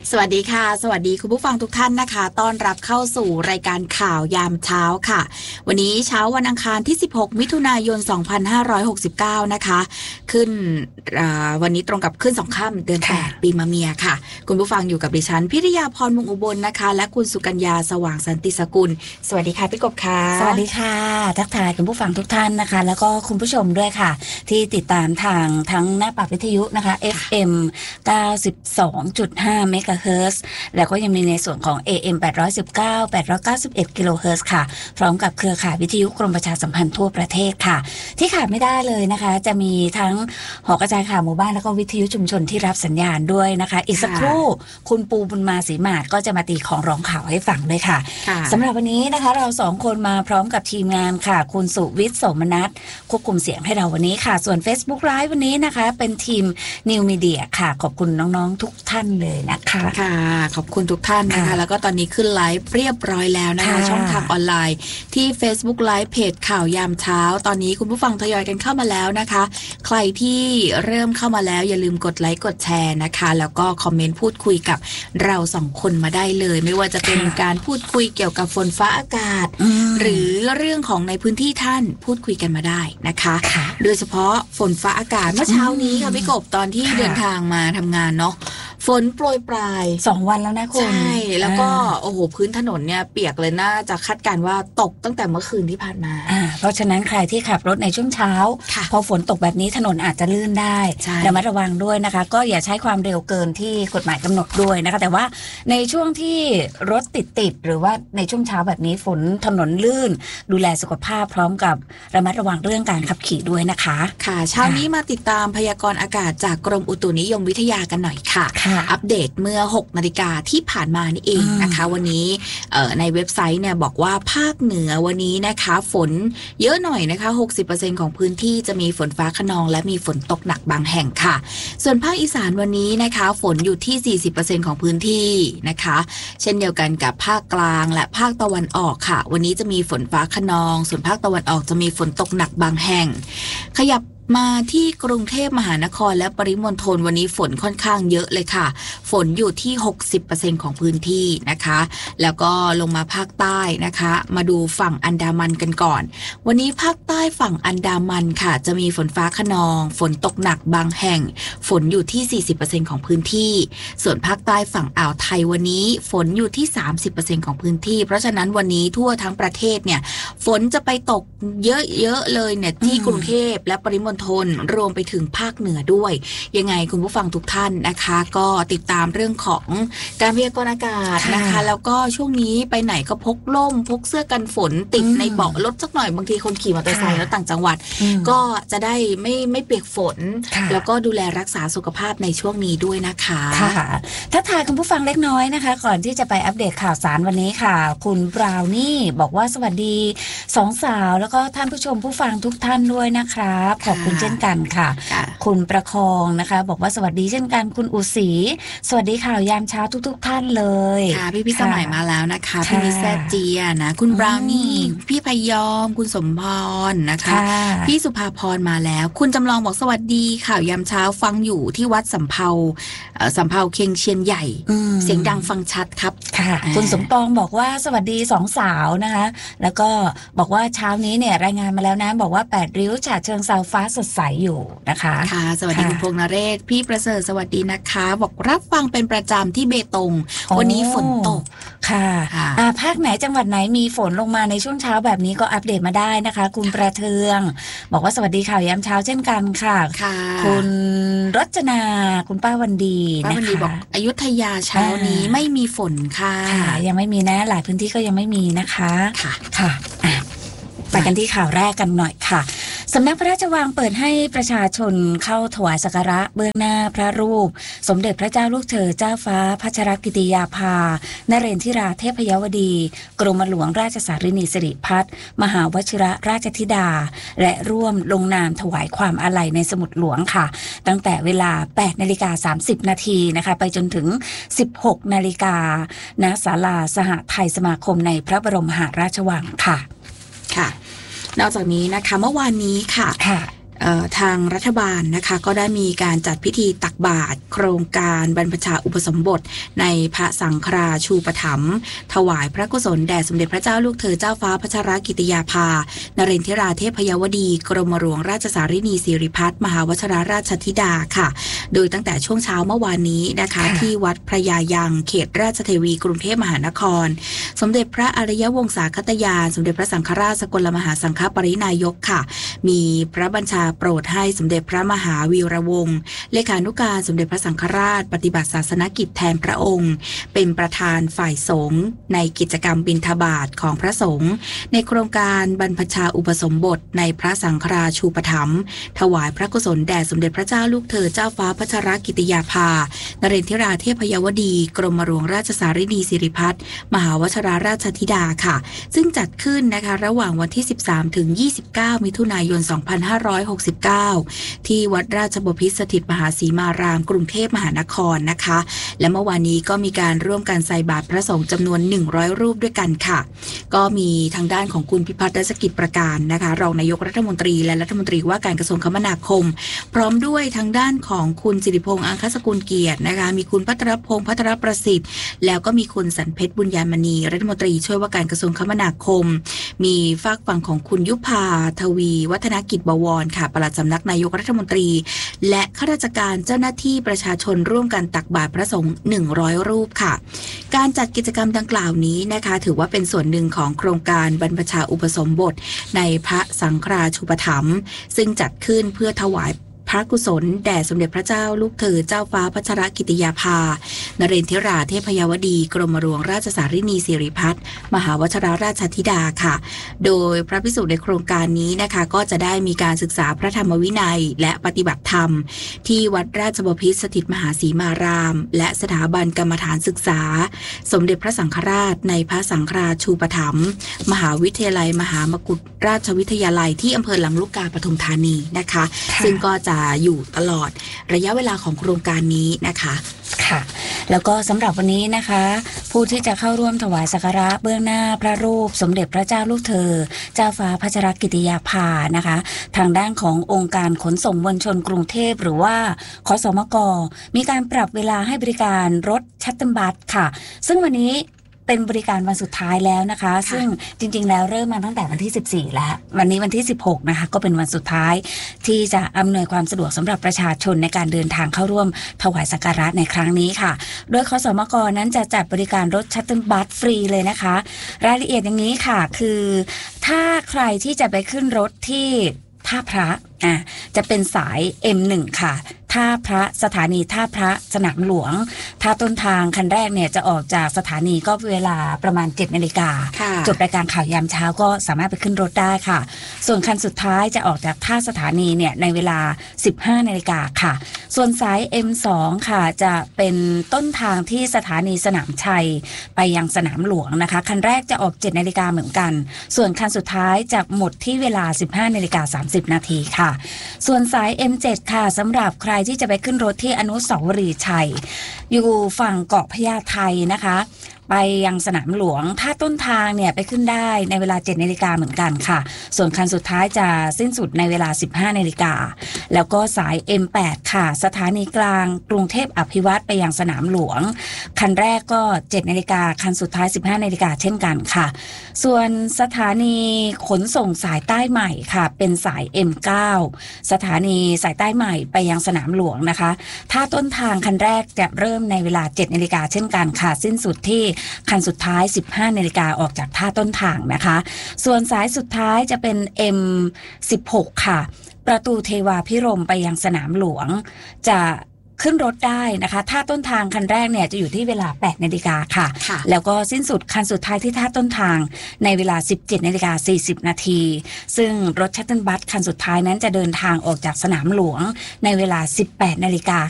สวัสดีค่ะสวัสดีคุณผู้ฟังทุกท่านนะคะต้อนรับเข้าสู่รายการข่าวยามเช้าค่ะวันนี้เช้าวันอังคารที่16มิถุนายน2569นะคะขึ้นวันนี้ตรงกับขึ้น2ค่ำเดือน8ปีมะเมียค่ะคุณผู้ฟังอยู่กับดิฉันพิริยาพรมุงอุบลนะคะและคุณสุกัญญาสว่างสันติสกุลสวัสดีค่ะพี่กบค่ะสวัสดีค่ะทักทายคุณผู้ฟังทุกท่านนะคะแล้วก็คุณผู้ชมด้วยค่ะที่ติดตามทางทั้งหน้าปรับวิทยุนะคะ FM 92.5 เมกะเฮิรตซ์แล้วก็ยังมีในส่วนของ AM 819 891 กิโลเฮิรตซ์ค่ะพร้อมกับเครือข่ายวิทยุกรมประชาสัมพันธ์ทั่วประเทศค่ะที่ขาดไม่ได้เลยนะคะจะมีทั้งหอกระจายข่าวหมู่บ้านแล้วก็วิทยุชุมชนที่รับสัญญาณด้วยนะคะอีกสักครู่คุณปูบุญมาศรีมาศก็จะมาตีของร้องข่าวให้ฟังด้วยค่ะสำหรับวันนี้นะคะเราสองคนมาพร้อมกับทีมงานค่ะคุณสุวิทย์โสมนัสควบคุมเสียงให้เราวันนี้ค่ะส่วน Facebook Live วันนี้นะคะเป็นทีม New Media ค่ะขอบคุณน้องๆทุกท่านเลยนะคะค่ะขอบคุณทุกท่านนะคะแล้วก็ตอนนี้ขึ้นไลฟ์เรียบร้อยแล้วนะคะช่องทางออนไลน์ที่ Facebook Live เพจข่าวยามเช้าตอนนี้คุณผู้ฟังทยอยกันเข้ามาแล้วนะคะใครที่เริ่มเข้ามาแล้วอย่าลืมกดไลค์กดแชร์นะคะแล้วก็คอมเมนต์พูดคุยกับเราสองคนมาได้เลยไม่ว่าจะเป็นการพูดคุยเกี่ยวกับฝนฟ้าอากาศหรือเรื่องของในพื้นที่ท่านพูดคุยกันมาได้นะคะโดยเฉพาะฝนฟ้าอากาศเมื่อเช้านี้ค่ะพี่กบตอนที่เดินทางมาทำงานเนาะฝนโปรยปลาย 2 วันแล้วนะคุณใช่แล้วก็โอ้โหพื้นถนนเนี่ยเปียกเลยน่าจะคาดการณ์ว่าตกตั้งแต่เมื่อคืนที่ผ่านมาเพราะฉะนั้นใครที่ขับรถในช่วงเช้าพอฝนตกแบบนี้ถนนอาจจะลื่นได้ระมัดระวังด้วยนะคะก็อย่าใช้ความเร็วเกินที่กฎหมายกำหนดด้วยนะคะแต่ว่าในช่วงที่รถติดหรือว่าในช่วงเช้าแบบนี้ฝนถนนลื่นดูแลสุขภาพพร้อมกับระมัดระวังเรื่องการขับขี่ด้วยนะคะค่ะเช้านี้มาติดตามพยากรณ์อากาศจากกรมอุตุนิยมวิทยากันหน่อยค่ะอัปเดตเมื่อ 6 นาฬิกาที่ผ่านมานี่เองนะคะวันนี้ในเว็บไซต์เนี่ยบอกว่าภาคเหนือวันนี้นะคะฝนเยอะหน่อยนะคะ 60% ของพื้นที่จะมีฝนฟ้าคะนองและมีฝนตกหนักบางแห่งค่ะส่วนภาคอีสานวันนี้นะคะฝนอยู่ที่ 40% ของพื้นที่นะคะเช่นเดียวกันกับภาคกลางและภาคตะวันออกค่ะวันนี้จะมีฝนฟ้าคะนองส่วนภาคตะวันออกจะมีฝนตกหนักบางแห่งขยับมาที่กรุงเทพมหานครและปริมณฑลวันนี้ฝนค่อนข้างเยอะเลยค่ะฝนอยู่ที่ 60% ของพื้นที่นะคะแล้วก็ลงมาภาคใต้นะคะมาดูฝั่งอันดามันกันก่อนวันนี้ภาคใต้ฝั่งอันดามันค่ะจะมีฝนฟ้าคะนองฝนตกหนักบางแห่งฝนอยู่ที่ 40% ของพื้นที่ส่วนภาคใต้ฝั่งอ่าวไทยวันนี้ฝนอยู่ที่ 30% ของพื้นที่เพราะฉะนั้นวันนี้ทั่วทั้งประเทศเนี่ยฝนจะไปตกเยอะๆเลยเนี่ยที่กรุงเทพและปริมณฑลรวมไปถึงภาคเหนือด้วยยังไงคุณผู้ฟังทุกท่านนะคะก็ติดตามเรื่องของการพยากรณ์อากาศนะคะแล้วก็ช่วงนี้ไปไหนก็พกร่มพกเสื้อกันฝนติดในเบาะรถสักหน่อยบางทีคนขี่มอเตอร์ไซค์แล้วต่างจังหวัดก็จะได้ไม่เปียกฝนแล้วก็ดูแลรักษาสุขภาพในช่วงนี้ด้วยนะคะค่ะถ้าทายคุณผู้ฟังเล็กน้อยนะคะก่อนที่จะไปอัปเดตข่าวสารวันนี้ค่ะคุณบราวนี่บอกว่าสวัสดี2 สาวแล้วก็ท่านผู้ชมผู้ฟังทุกท่านด้วยนะครับขอบคุณเช่นกันค่ะคุณประคองนะคะบอกว่าสวัสดีเช่นกันคุณอุศรีสวัสดีข่าวยามเช้าทุกท่านเลยค่ะพี่สมัยมาแล้วนะคะพี่นิแซเจียนะคุณบราวนี่พี่พยอมคุณสมพรนะคะพี่สุภาพรมาแล้วคุณจำลองบอกสวัสดีข่าวยามเช้าฟังอยู่ที่วัดสำเภาเคียงเชียนใหญ่เสียงดังฟังชัดครับค่ะคุณสมปองบอกว่าสวัสดี2 สาวนะคะแล้วก็บอกว่าเช้านี้เนี่ยรายงานมาแล้วนะบอกว่า8 ริ้วฉะเชิงเทราฟ้าสดใสอยู่นะคะค่ะสวัสดีคุณพงษ์นเรศพี่ประเสริฐสวัสดีนะคะบอกรับฟังเป็นประจำที่เบตงวันนี้ฝนตกค่ะภาคไหนจังหวัดไหนมีฝนลงมาในช่วงเช้าแบบนี้ก็อัปเดตมาได้นะคะคุณประเทืองบอกว่าสวัสดีข่าวยามเช้าเช่นกันค่ะคุณรจนาคุณป้าวันดีนะคะบอกอยุธยาเช้านี้ไม่มีฝนค่ะยังไม่มีนะหลายพื้นที่ก็ยังไม่มีนะคะค่ะไปกันที่ข่าวแรกกันหน่อยค่ะสำนักพระราชวังเปิดให้ประชาชนเข้าถวายสักการะเบื้องหน้าพระรูปสมเด็จพระเจ้าลูกเธอเจ้าฟ้าพัชรกิติยาภานเรนทิราเทพยวดีกรมหลวงราชสารินีสิริพัฒน์มหาวชิรราชธิดาและร่วมลงนามถวายความอาลัยในสมุดหลวงค่ะตั้งแต่เวลา 8:30 นาทีนะคะไปจนถึง 16 นาฬิกาณศาลาสหไทยสมาคมในพระบรมมหาราชวังค่ะนอกจากนี้นะคะเมื่อวานนี้ค่ะทางรัฐบาลนะคะก็ได้มีการจัดพิธีตักบาตรโครงการบรรพชาอุปสมบทในพระสังฆราชูปถัมภ์ถวายพระกุศลแด่สมเด็จพระเจ้าลูกเธอเจ้าฟ้าพัชรกิติยาภานเรนทิราเทพยวดีกรมหลวงราชสารินีสิริพัฒน์มหาวชิรราชธิดาค่ะโดยตั้งแต่ช่วงเช้าเมื่อวานนี้นะคะที่วัดพระยายังเขตราชเทวีกรุงเทพมหานครสมเด็จพระอริยวงศาคตยานสมเด็จพระสังฆราชสกลมหาสังฆปรินายกค่ะมีพระบัญชาโปรดให้สมเด็จพระมหาวีระวงศ์เลขานุการสมเด็จพระสังฆราชปฏิบัติศาสนกิจแทนพระองค์เป็นประธานฝ่ายสงฆ์ในกิจกรรมบิณฑบาตของพระสงฆ์ในโครงการบรรพชาอุปสมบทในพระสังฆราชูปถัมภ์ถวายพระกุศลแด่สมเด็จพระเจ้าลูกเธอเจ้าฟ้าพัชรกิติยาภานเรนทิราเทพยวดีกรมหลวงราชสารินีสิริพัฒน์มหาวชิรราชธิดาค่ะซึ่งจัดขึ้นนะคะระหว่างวันที่13ถึง29มิถุนายน2569ที่วัดราชบพิตรสถิตมหาสีมารามกรุงเทพมหานครนะคะและเมื่อวานนี้ก็มีการร่วมกันใส่บาตรพระสงฆ์จำนวน100รูปด้วยกันค่ะก็มีทางด้านของคุณพิพัฒน์รัชกิจประการนะคะรองนายกรัฐมนตรีและรัฐมนตรีว่าการกระทรวงคมนาคมพร้อมด้วยทางด้านของคุณสิริพงษ์อังคสกุลเกียรตินะคะมีคุณภัทรพงษ์ภัทรประสิทธิ์แล้วก็มีคุณสันเพชรบุญญามณีรัฐมนตรีช่วยว่าการกระทรวงคมนาคมมีฝากฝั่งของคุณยุพาทวีวัฒนกิจบวรค่ะปลัดสำนักนายกรัฐมนตรีและข้าราชการเจ้าหน้าที่ประชาชนร่วมกันตักบาตรพระสงฆ์100รูปค่ะการจัดกิจกรรมดังกล่าวนี้นะคะถือว่าเป็นส่วนหนึ่งของโครงการบรรพชาอุปสมบทในพระสังฆราชูปถัมภ์ซึ่งจัดขึ้นเพื่อถวายพระกุศลแด่สมเด็จพระเจ้าลูกเธอเจ้าฟ้าพัชรกิติยาภานเรนทิราเทพยวดีกรมหลวงราชสารินีสิริพัฒน์มหาวชิรราชธิดาค่ะโดยพระภิกษุในโครงการนี้นะคะก็จะได้มีการศึกษาพระธรรมวินัยและปฏิบัติธรรมที่วัดราชบพิตรสถิตมหาสีมารามและสถาบันกรรมฐานศึกษาสมเด็จพระสังฆราชในพระสังฆราชูปถัมภ์มหาวิทยาลัยมหามกุฏราชวิทยาลัยที่อำเภอลำลูกกาปทุมธานีนะคะซึ่งก็จะอยู่ตลอดระยะเวลาของโครงการนี้นะคะค่ะแล้วก็สำหรับวันนี้นะคะผู้ที่จะเข้าร่วมถวายสักการะเบื้องหน้าพระรูปสมเด็จพระเจ้าลูกเธอเจ้าฟ้าพัชรกิติยาภานะคะทางด้านขององค์การขนส่งมวลชนกรุงเทพหรือว่าขสมก.มีการปรับเวลาให้บริการรถชัตเติลบัสค่ะซึ่งวันนี้เป็นบริการวันสุดท้ายแล้วนะคะซึ่งจริงๆแล้วเริ่มมาตั้งแต่วันที่14แล้ววันนี้วันที่16นะคะก็เป็นวันสุดท้ายที่จะอำนวยความสะดวกสำหรับประชาชนในการเดินทางเข้าร่วมถวายสักการะในครั้งนี้ค่ะโดยขสมก.นั้นจะจัดบริการรถชัตเติลบัสฟรีเลยนะคะรายละเอียดอย่างนี้ค่ะคือถ้าใครที่จะไปขึ้นรถที่ท่าพระจะเป็นสาย M1 ค่ะท่าพระสถานีท่าพระสนามหลวงถ้าต้นทางคันแรกเนี่ยจะออกจากสถานีก็เวลาประมาณ 7 นาฬิกาจบรายการข่าวยามเช้าก็สามารถไปขึ้นรถได้ค่ะส่วนคันสุดท้ายจะออกจากท่าสถานีเนี่ยในเวลา 15 นาฬิกาค่ะส่วนสาย M2 ค่ะจะเป็นต้นทางที่สถานีสนามชัยไปยังสนามหลวงนะคะคันแรกจะออก 7 นาฬิกาเหมือนกันส่วนคันสุดท้ายจะหมดที่เวลา 15 นาฬิกา 30 นาทีค่ะส่วนสาย M7 ค่ะสำหรับใครที่จะไปขึ้นรถที่อนุสาวรีย์ชัยอยู่ฝั่งเกาะพญาไทนะคะไปยังสนามหลวงถ้าต้นทางเนี่ยไปขึ้นได้ในเวลา 7 นาฬิกาเหมือนกันค่ะส่วนคันสุดท้ายจะสิ้นสุดในเวลา 15 นาฬิกาแล้วก็สาย M8 ค่ะสถานีกลางกรุงเทพอภิวัตรไปยังสนามหลวงคันแรกก็ 7 นาฬิกาคันสุดท้าย 15 นาฬิกาเช่นกันค่ะส่วนสถานีขนส่งสายใต้ใหม่ค่ะเป็นสาย M9 สถานีสายใต้ใหม่ไปยังสนามหลวงนะคะถ้าต้นทางคันแรกจะเริ่มในเวลา 7 นาฬิกาเช่นกันค่ะสิ้นสุดที่คันสุดท้าย 15 นาฬิกาออกจากท่าต้นทางนะคะส่วนสายสุดท้ายจะเป็น M16 ค่ะประตูเทวาพิรมไปยังสนามหลวงจะขึ้นรถได้นะคะท่าต้นทางคันแรกเนี่ยจะอยู่ที่เวลา 8 นาฬิกาค่ะแล้วก็สิ้นสุดคันสุดท้ายที่ท่าต้นทางในเวลา 17 นาฬิกา 40 นาทีซึ่งรถชัตเติลบัสคันสุดท้ายนั้นจะเดินทางออกจากสนามหลวงในเวลา 18 นาฬิกา